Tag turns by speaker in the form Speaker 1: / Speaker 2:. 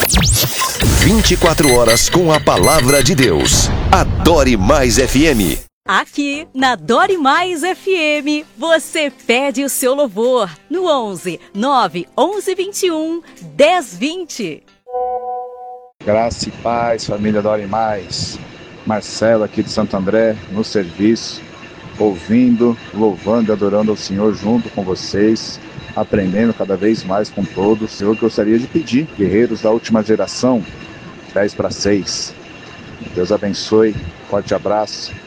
Speaker 1: 24 horas com a palavra de Deus. Adore Mais FM.
Speaker 2: Aqui na Adore Mais FM, você pede o seu louvor no 11 9 11 21 10 20.
Speaker 3: Graça e paz, família Adore Mais. Marcelo aqui de Santo André, no serviço, ouvindo, louvando e adorando ao Senhor junto com vocês, aprendendo cada vez mais com todos. Eu gostaria de pedir, guerreiros da última geração, 10 para 6. Deus abençoe, forte abraço.